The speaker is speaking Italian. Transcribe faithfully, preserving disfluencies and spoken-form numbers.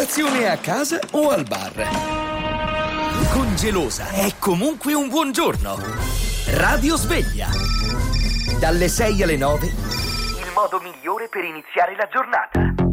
Colazione a casa o al bar. Con Gelosa è comunque un buon giorno. Radio Sveglia. Dalle sei alle nove. Il modo migliore per iniziare la giornata.